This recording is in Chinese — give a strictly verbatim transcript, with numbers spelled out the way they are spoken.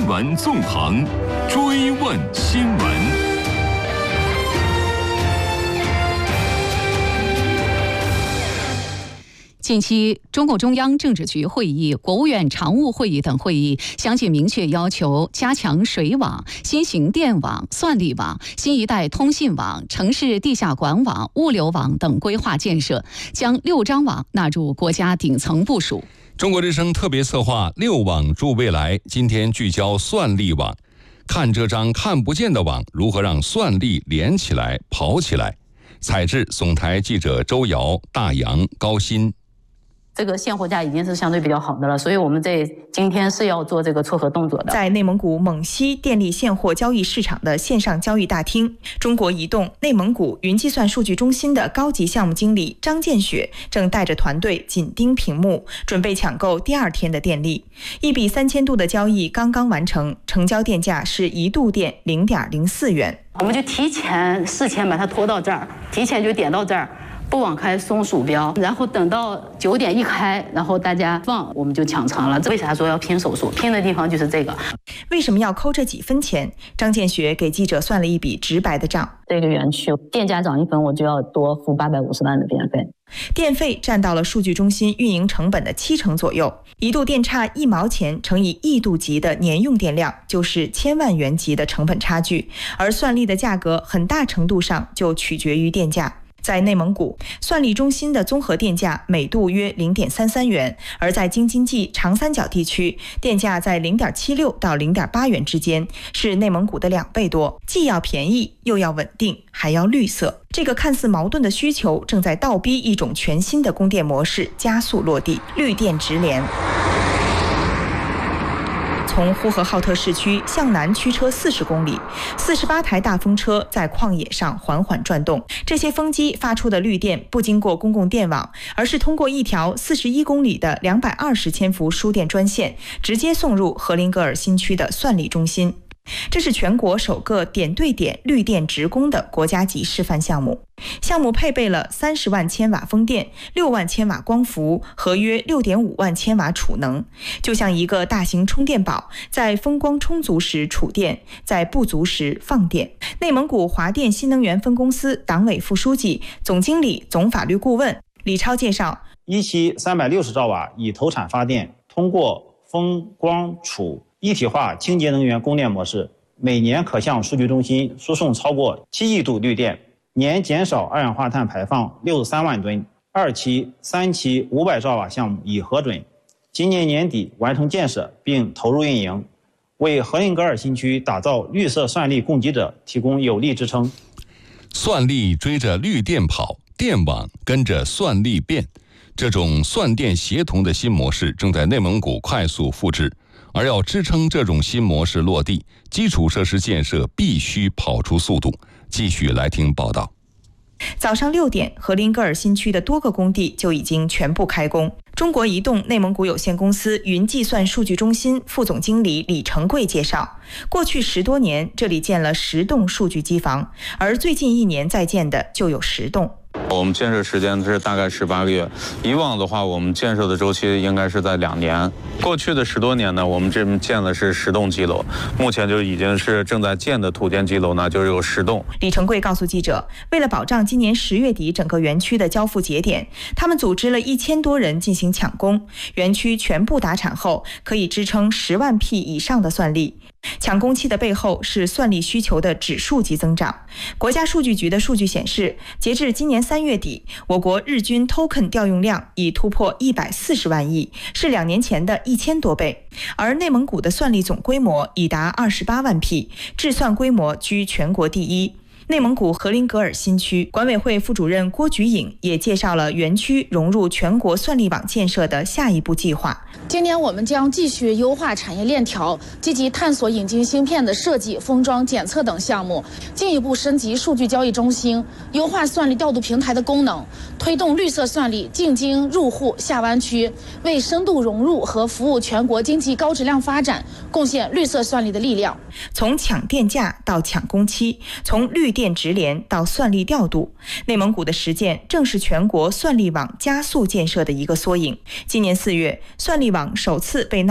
闻纵横，追问新闻。 近期，中共中央政治局会议、国务院常务会议等会议相继明确要求加强水网、新型电网、算力网、新一代通信网、城市地下管网、物流网等规划建设，将六张网纳入国家顶层部署。 中国之声特别策划六网助未来，今天聚焦算力网，看这张看不见的网如何让算力连起来、跑起来。采制总台记者周瑶、大洋、高鑫。 这个现货价已经是相对比较好的了，所以我们这今天是要做这个撮合动作的。 在内蒙古蒙西电力现货交易市场的线上交易大厅，中国移动内蒙古云计算数据中心的高级项目经理张建雪正带着团队紧盯屏幕，准备抢购第二天的电力。一笔三千度的交易刚刚完成，成交电价是一度电零点零四元。 我们就提前事前把它拖到这儿，提前就点到这儿。不往开松鼠标，然后等到九点一开，然后大家放，我们就抢成了。为啥说要拼手速？拼的地方就是这个。 为什么要抠这几分钱？张建学给记者算了一笔直白的账。 这个园区电价涨一分，我就要多付八百五十万的电费。 电费占到了数据中心运营成本的七成左右，一度电差一毛钱乘以亿度级的年用电量，就是千万元级的成本差距。而算力的价格很大程度上就取决于电价。在内蒙古，算力中心的综合电价每度约 零点三三元，而在京津冀长三角地区，电价在 零点七六到零点八元之间，是内蒙古的两倍多，既要便宜又要稳定，还要绿色。这个看似矛盾的需求正在倒逼一种全新的供电模式加速落地，绿电直连。从呼和浩特市区向南驱车四十公里，四十八台大风车在旷野上缓缓转动。这些风机发出的绿电不经过公共电网，而是通过一条四十一公里的两百二十千伏输电专线，直接送入荷林格尔新区的算力中心。这是全国首个点对点绿电直供的国家级示范项目。项目配备了三十万千瓦风电、六万千瓦光伏和约六点五万千瓦储能，就像一个大型充电宝，在风光充足时储电，在不足时放电。内蒙古华电新能源分公司党委副书记、总经理、总法律顾问李超介绍， 一期三百六十兆瓦以投产发电，通过风光储一体化清洁能源供电模式，每年可向数据中心输送超过七亿度绿电，年减少二氧化碳排放六十三万吨。二期、三期五百兆瓦项目已核准，今年年底完成建设并投入运营，为荷林格尔新区打造绿色算力供给者提供有力支撑。 算力追着绿电跑，电网跟着算力变，这种算电协同的新模式正在内蒙古快速复制。而要支撑这种新模式落地，基础设施建设必须跑出速度。继续来听报道。 早上六点，荷林格尔新区的多个工地就已经全部开工。中国移动内蒙古有限公司云计算数据中心副总经理李成贵介绍，过去十多年，这里建了十栋数据机房，而最近一年在建的就有十栋。 我们建设时间是大概十八个月，以往的话，我们建设的周期应该是在两年。过去的十多年呢，我们这边建的是十栋基楼，目前就已经是正在建的土建基楼呢，就有十栋。 李成贵告诉记者，为了保障今年十月底整个园区的交付节点，他们组织了一千多人进行抢攻，园区全部达产后，可以支撑十万 P 以上的算力。抢攻期的背后是算力需求的指数级增长。国家数据局的数据显示，截至今年三月底，我国日均 token 调用量已突破一百四十万亿，是两年前的一千多倍。而内蒙古的算力总规模已达二十八万 P， 制算规模居全国第一。内蒙古荷林格尔新区管委会副主任郭菊颖也介绍了园区融入全国算力网建设的下一步计划。 今年我们将继续优化产业链条，积极探索引进芯片的设计、封装、检测等项目，进一步升级数据交易中心，优化算力调度平台的功能，推动绿色算力进京入户下湾区，为深度融入和服务全国经济高质量发展贡献绿色算力的力量。 从抢电价到抢工期，从绿电直连到算力调度，内蒙古的实践正是全国算力网加速建设的一个缩影。今年四月，算力网首次被纳